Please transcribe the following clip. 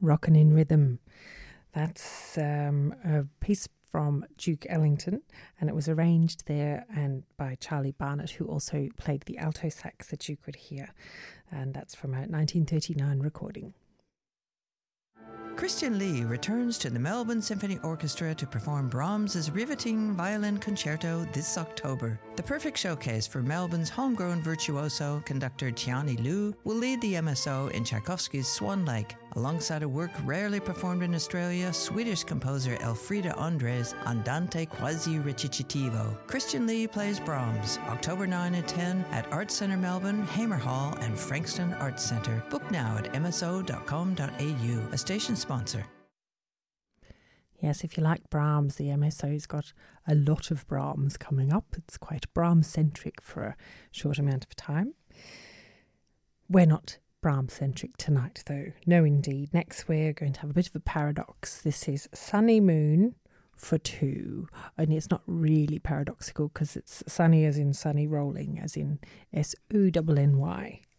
Rockin' in Rhythm. That's a piece from Duke Ellington, and it was arranged there and by Charlie Barnett, who also played the alto sax that you could hear, and that's from a 1939 recording. Christian Lee returns to the Melbourne Symphony Orchestra to perform Brahms's riveting violin concerto this October. The perfect showcase for Melbourne's homegrown virtuoso, conductor Tiani Liu will lead the MSO in Tchaikovsky's Swan Lake, alongside a work rarely performed in Australia, Swedish composer Elfrida Andres Andante quasi recitativo. Christian Lee plays Brahms, October 9 and 10 at Arts Centre Melbourne, Hamer Hall and Frankston Arts Centre. Book now at mso.com.au, a station sponsor. Yes, if you like Brahms, the MSO's got a lot of Brahms coming up. It's quite Brahms-centric for a short amount of time. We're not Brahms-centric tonight, though. No, indeed. Next, we're going to have a bit of a paradox. This is Sunny Moon for Two. Only it's not really paradoxical because it's sunny as in sunny rolling, as in S-O-N-N-Y.